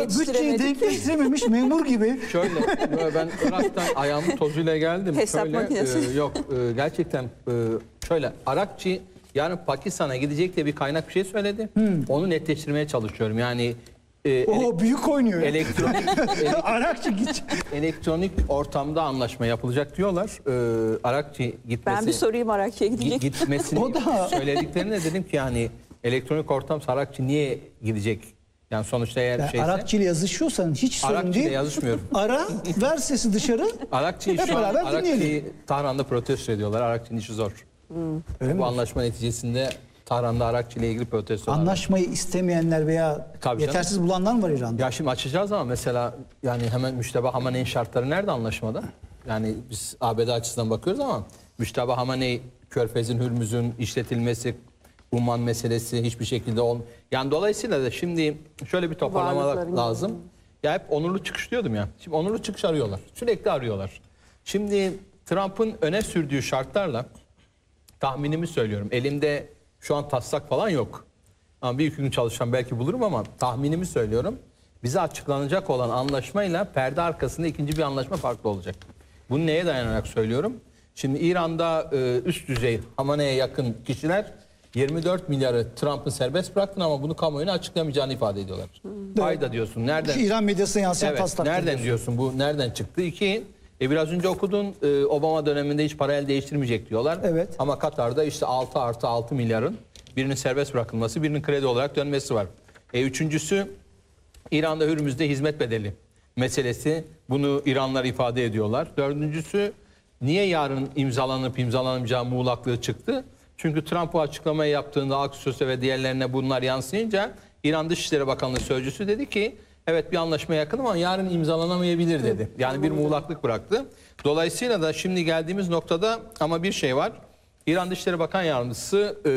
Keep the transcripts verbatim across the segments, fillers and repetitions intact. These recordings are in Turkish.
bütçeyi denkleştirememiş memur gibi. Şöyle, ben Irak'tan ayağımın tozuyla geldim. Hesap şöyle, makinesi. E, yok, e, gerçekten e, şöyle Arakçı yarın Pakistan'a gidecek diye bir kaynak bir şey söyledi. Hmm. Onu netleştirmeye çalışıyorum. Yani e, o büyük oynuyor. Elektronik Arakçı git. elektronik ortamda anlaşma yapılacak diyorlar. E, Arakçı gitmesi. Ben bir sorayım Arakçı'ya gidecek. Gitmesini O da- söylediklerine dedim ki yani elektronik ortam Arakçı niye gidecek? Yani sonuçta eğer Yani şeyse. Arakçı ile yazışıyorsan hiç sorun Arakçı değil. ile yazışmıyorum. Ara, ver sesi dışarı. Arakçı'yı Hep şu an beraber Arakçı'yı dinleyelim. Tahran'da protesto ediyorlar. Arakçı'nın işi zor. Öyle mi? Bu anlaşma neticesinde Tahran'da Arakçı ile ilgili protestolar var. Anlaşmayı istemeyenler veya Tabii yetersiz bulanlar mı var İran'da? Ya şimdi açacağız ama mesela yani hemen Müşteba Hamaney'in şartları nerede anlaşmada? Yani biz A B D açısından bakıyoruz ama Müşteba Hamaney, Körfez'in, Hürmüz'ün işletilmesi, Umman meselesi hiçbir şekilde ol. Yani dolayısıyla da şimdi şöyle bir toparlama Varlıkların lazım. Ya hep onurlu çıkış diyordum ya. Şimdi onurlu çıkış arıyorlar. Sürekli arıyorlar. Şimdi Trump'ın öne sürdüğü şartlarla tahminimi söylüyorum. Elimde şu an taslak falan yok. Ama bir iki gün çalışsam belki bulurum ama tahminimi söylüyorum. Bize açıklanacak olan anlaşmayla perde arkasında ikinci bir anlaşma farklı olacak. Bunu neye dayanarak söylüyorum? Şimdi İran'da e, üst düzey Hamaney'e yakın kişiler yirmi dört milyarı Trump'ın serbest bıraktın ama bunu kamuoyuna açıklamayacağını ifade ediyorlar. Hayda diyorsun. Nereden? İran medyasına yansıyan Evet, taslak. nereden diyorsun. diyorsun bu nereden çıktı? İki, e, biraz önce okudun e, Obama döneminde hiç parayla değiştirmeyecek diyorlar. Evet. Ama Katar'da işte altı artı altı milyarın birinin serbest bırakılması, birinin kredi olarak dönmesi var. E, üçüncüsü İran'da Hürmüz'de hizmet bedeli meselesi. Bunu İranlılar ifade ediyorlar. Dördüncüsü niye yarın imzalanıp imzalanamayacağı muğlaklığı çıktı? Çünkü Trump bu açıklamayı yaptığında Aksos'a ve diğerlerine bunlar yansıyınca İran Dışişleri Bakanlığı sözcüsü dedi ki evet bir anlaşmaya yakın ama yarın imzalanamayabilir dedi. Yani bir muğlaklık bıraktı. Dolayısıyla da şimdi geldiğimiz noktada ama bir şey var. İran Dışişleri Bakan Yardımcısı e,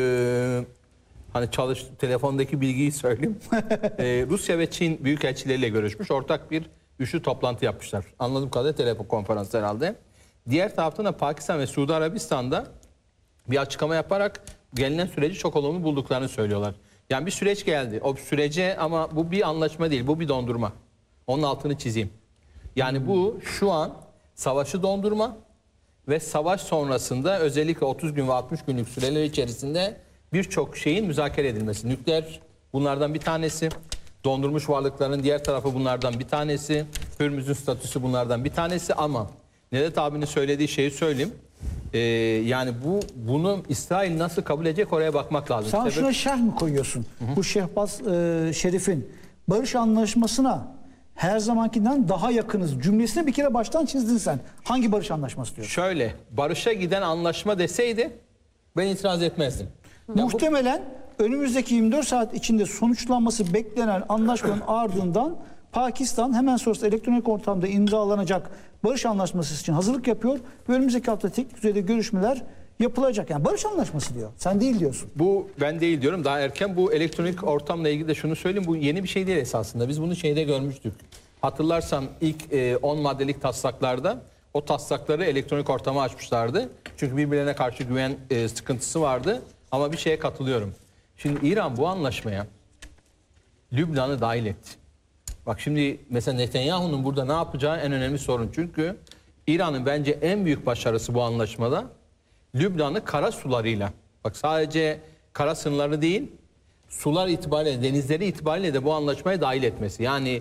hani çalış telefondaki bilgiyi söyleyeyim. e, Rusya ve Çin büyükelçileriyle görüşmüş. Ortak bir üçlü toplantı yapmışlar. Anladığım kadarıyla telefon konferansı herhalde. Diğer taraftan da Pakistan ve Suudi Arabistan'da bir açıklama yaparak gelinen süreci çok olumlu bulduklarını söylüyorlar. Yani bir süreç geldi. O sürece ama bu bir anlaşma değil. Bu bir dondurma. Onun altını çizeyim. Yani bu şu an savaşı dondurma ve savaş sonrasında özellikle otuz gün ve altmış günlük süreler içerisinde birçok şeyin müzakere edilmesi. Nükleer bunlardan bir tanesi. Dondurmuş varlıkların diğer tarafı bunlardan bir tanesi. Hürmüz'ün statüsü bunlardan bir tanesi ama Nedet abinin söylediği şeyi söyleyeyim. Ee, yani bu bunu İsrail nasıl kabul edecek oraya bakmak lazım. Sen Sebep... şuna şerh mi koyuyorsun? Hı hı. Bu Şehbaz e, Şerif'in barış anlaşmasına her zamankinden daha yakınız cümlesini bir kere baştan çizdin sen. Hangi barış anlaşması diyorsun? Şöyle, barışa giden anlaşma deseydi ben itiraz etmezdim. Ya Muhtemelen bu... önümüzdeki yirmi dört saat içinde sonuçlanması beklenen anlaşmanın ardından Pakistan hemen sonrasında elektronik ortamda imzalanacak barış anlaşması için hazırlık yapıyor ve önümüzdeki hafta teknik düzeyde görüşmeler yapılacak. Yani barış anlaşması diyor. Sen değil diyorsun. Bu ben değil diyorum. Daha erken bu elektronik ortamla ilgili de şunu söyleyeyim. Bu yeni bir şey değil esasında. Biz bunu şeyde görmüştük. Hatırlarsan ilk on maddelik taslaklarda o taslakları elektronik ortama açmışlardı. Çünkü birbirlerine karşı güven e, sıkıntısı vardı. Ama bir şeye katılıyorum. Şimdi İran bu anlaşmaya Lübnan'ı dahil etti. Bak şimdi mesela Netanyahu'nun burada ne yapacağı en önemli sorun. Çünkü İran'ın bence en büyük başarısı bu anlaşmada Lübnan'ı kara sularıyla, bak sadece kara sınırları değil, sular itibariyle, denizleri itibariyle de bu anlaşmaya dahil etmesi. Yani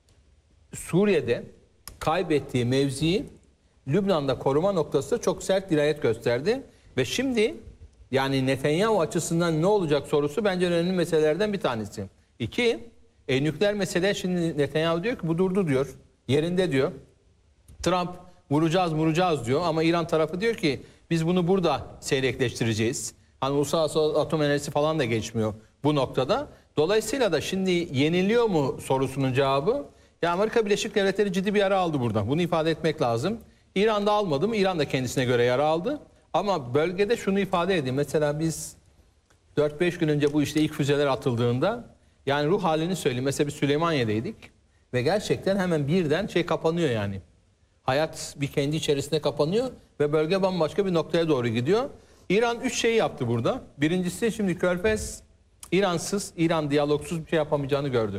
Suriye'de kaybettiği mevziyi Lübnan'da koruma noktasında çok sert dirayet gösterdi. Ve şimdi yani Netanyahu açısından ne olacak sorusu bence önemli meselelerden bir tanesi. İki, e, nükleer mesele şimdi Netanyahu diyor ki bu durdu diyor, yerinde diyor. Trump vuracağız vuracağız diyor ama İran tarafı diyor ki biz bunu burada seyrekleştireceğiz. Hani uluslararası atom enerjisi falan da geçmiyor bu noktada. Dolayısıyla da şimdi yeniliyor mu sorusunun cevabı ya Amerika Birleşik Devletleri ciddi bir yara aldı buradan. Bunu ifade etmek lazım. İran'da almadı mı? İran da kendisine göre yara aldı. Ama bölgede şunu ifade edeyim. Mesela biz dört beş gün önce bu işte ilk füzeler atıldığında yani ruh halini söyleyeyim. Mesela biz Süleymaniye'deydik ve gerçekten hemen birden şey kapanıyor yani. Hayat bir kendi içerisinde kapanıyor ve bölge bambaşka bir noktaya doğru gidiyor. İran üç şeyi yaptı burada. Birincisi şimdi Körfez İransız, İran diyalogsuz bir şey yapamayacağını gördü.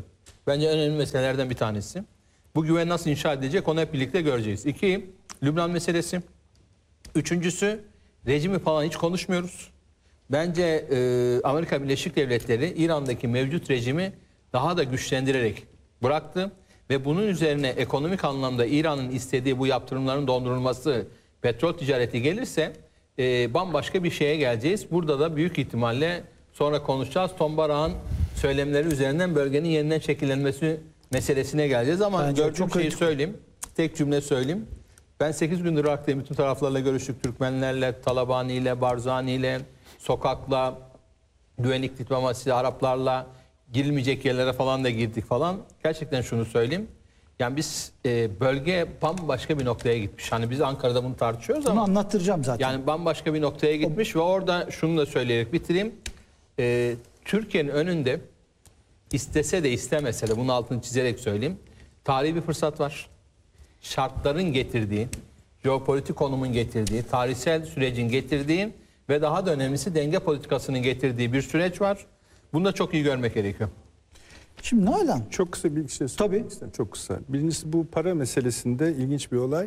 Bence en önemli meselelerden bir tanesi. Bu güven nasıl inşa edilecek onu hep birlikte göreceğiz. İki, Lübnan meselesi. Üçüncüsü, rejimi falan hiç konuşmuyoruz. Bence e, Amerika Birleşik Devletleri İran'daki mevcut rejimi daha da güçlendirerek bıraktı. Ve bunun üzerine ekonomik anlamda İran'ın istediği bu yaptırımların dondurulması, petrol ticareti gelirse e, bambaşka bir şeye geleceğiz. Burada da büyük ihtimalle sonra konuşacağız. Tom Barak'ın söylemleri üzerinden bölgenin yeniden şekillenmesi meselesine geleceğiz. Ama Bence gördüğüm çok şeyi kritik. söyleyeyim. Tek cümle söyleyeyim. Ben sekiz gündür Irak'tayım. Bütün taraflarla görüştük. Türkmenlerle, Talabani'yle, Barzani'yle, sokakla, güvenlik diplomasisi, Araplarla, girilmeyecek yerlere falan da girdik falan. Gerçekten şunu söyleyeyim. Yani biz e, bölge bambaşka bir noktaya gitmiş. Hani biz Ankara'da bunu tartışıyoruz Bunu ama anlattıracağım zaten. yani bambaşka bir noktaya gitmiş ve orada şunu da söyleyerek bitireyim. E, Türkiye'nin önünde istese de istemese de bunun altını çizerek söyleyeyim. Tarihi bir fırsat var. Şartların getirdiği, jeopolitik konumun getirdiği, tarihsel sürecin getirdiği ve daha da önemlisi denge politikasının getirdiği bir süreç var. Bunu da çok iyi görmek gerekiyor. Şimdi Nalan, Çok kısa bir şey söylemek Tabii. istedim. Çok kısa. Birincisi bu para meselesinde ilginç bir olay.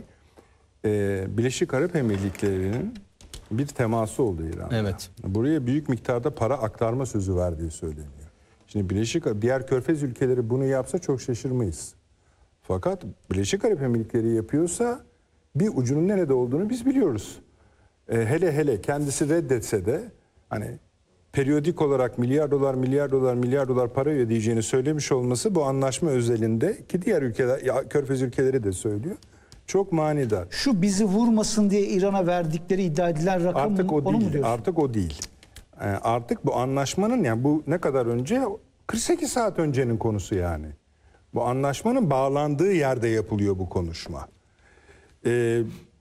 Ee, Birleşik Arap Emirlikleri'nin bir teması oldu İran'da. Evet. Buraya büyük miktarda para aktarma sözü verdiği söyleniyor. Şimdi Birleşik diğer Körfez ülkeleri bunu yapsa çok şaşırmayız. Fakat Birleşik Arap Emirlikleri yapıyorsa bir ucunun nerede olduğunu biz biliyoruz. Ee, hele hele kendisi reddetse de hani periyodik olarak milyar dolar, milyar dolar, milyar dolar para ödeyeceğini söylemiş olması bu anlaşma özelinde ki diğer ülkeler, ya Körfez ülkeleri de söylüyor. Çok manidar. şu bizi vurmasın diye İran'a verdikleri iddia edilen rakam Artık o onu mu değil. diyorsun? Artık o değil. Ee, artık bu anlaşmanın yani bu ne kadar önce? kırk sekiz saat öncenin konusu yani. Bu anlaşmanın bağlandığı yerde yapılıyor bu konuşma. Ee,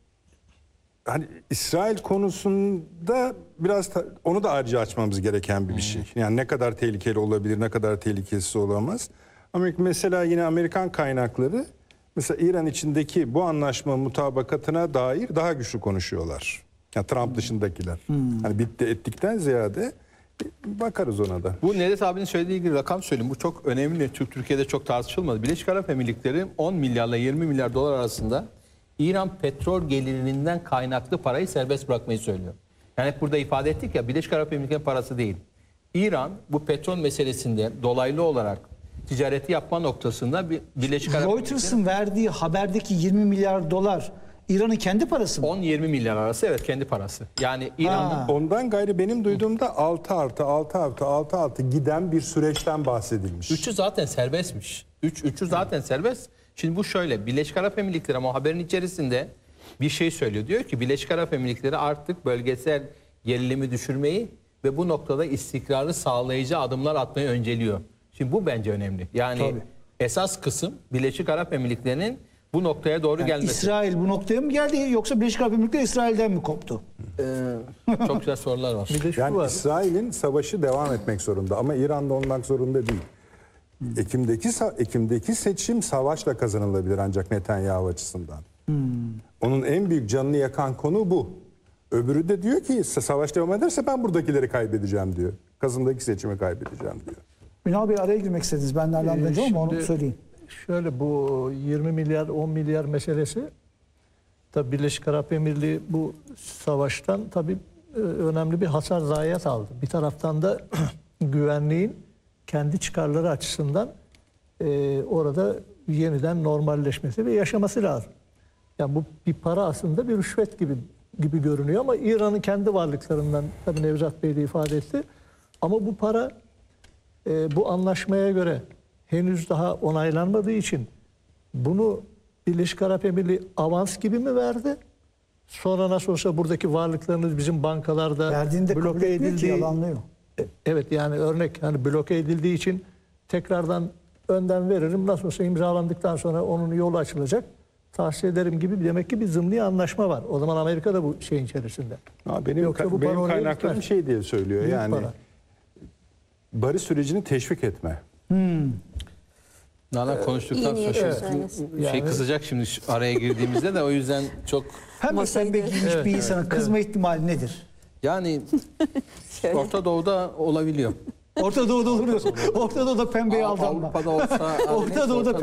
hani İsrail konusunda biraz ta- onu da ayrıca açmamız gereken bir, bir şey. Yani ne kadar tehlikeli olabilir, ne kadar tehlikesiz olamaz. Ama mesela yine Amerikan kaynakları mesela İran içindeki bu anlaşma mutabakatına dair daha güçlü konuşuyorlar. Yani Trump dışındakiler. Hani bitti ettikten ziyade bakarız ona da. Bu Nedet abinin söylediği ilgili rakam söyleyeyim. Bu çok önemli. Türk Türkiye'de çok tartışılmadı. Birleşik Arap Emirlikleri on milyarla yirmi milyar dolar arasında İran petrol gelirinden kaynaklı parayı serbest bırakmayı söylüyor. Yani hep burada ifade ettik ya, Birleşik Arap Emirlikleri'nin parası değil. İran bu petrol meselesinde dolaylı olarak ticareti yapma noktasında bir Birleşik Arap Emirlikleri Reuters'ın verdiği haberdeki yirmi milyar dolar İran'ın kendi parası mı? on yirmi milyar arası, evet, kendi parası. Yani İran'ın Ha. Ondan gayrı benim duyduğumda altı artı altı artı altı artı giden bir süreçten bahsedilmiş. Üçü zaten serbestmiş. Üç, üçü zaten serbest. Şimdi bu şöyle, Birleşik Arap Emirlikleri ama haberin içerisinde bir şey söylüyor. Diyor ki Birleşik Arap Emirlikleri artık bölgesel gerilimi düşürmeyi ve bu noktada istikrarı sağlayıcı adımlar atmayı önceliyor. Şimdi bu bence önemli. Yani Tabii. esas kısım Birleşik Arap Emirlikleri'nin bu noktaya doğru Yani gelmesi. İsrail bu noktaya mı geldi yoksa Birleşik Arap Emirlikleri İsrail'den mi koptu? Çok güzel sorular var. Bir de şu Yani var. İsrail'in savaşı devam etmek zorunda ama İran'da olmak zorunda değil. Ekim'deki sa- Ekim'deki seçim savaşla kazanılabilir ancak Netanyahu açısından. Onun en büyük canını yakan konu bu. Öbürü de diyor ki savaş devam ederse ben buradakileri kaybedeceğim diyor. Kasım'daki seçimi kaybedeceğim diyor. Ünal Bey araya girmek istediniz. Ben nereden Ee, döneceğim ama onu şimdi söyleyin. Şöyle bu yirmi milyar on milyar meselesi tabii Birleşik Arap Emirliği bu savaştan tabii e, önemli bir hasar zayiat aldı. Bir taraftan da güvenliğin kendi çıkarları açısından e, orada yeniden normalleşmesi ve yaşaması lazım. Yani bu bir para aslında bir rüşvet gibi gibi görünüyor ama İran'ın kendi varlıklarından tabii Nevzat Bey de ifade etti. Ama bu para e, bu anlaşmaya göre henüz daha onaylanmadığı için bunu Birleşik Arap Emirliği avans gibi mi verdi? Sonra nasıl olsa buradaki varlıklarınız bizim bankalarda Verdiğinde kabul bloke etmiyor ki, edildiği, yalanlıyor. E, evet yani örnek hani bloke edildiği için tekrardan önden veririm. Nasıl olsa imzalandıktan sonra onun yolu açılacak. Tahsis ederim gibi demek ki bir zımni anlaşma var. O zaman Amerika da bu şeyin içerisinde. Ha, benim Yoksa bu benim para oraya kaynaklarım gitmez. şey diye söylüyor Büyük yani para. barış sürecini teşvik etme. Nalan konuştuktan iyi sonra niyetli şey, söylesin. şey Yani- kızacak şimdi şu araya girdiğimizde de o yüzden çok Hem de Masayı pembe da- giymiş Evet, bir insana evet, kızma ihtimali nedir? yani Şöyle. Orta Doğu'da olabiliyor. Orta Doğu'da olur. Orta Doğu'da pembeye aldanma. Avrupa'da olsa, Orta Doğu'da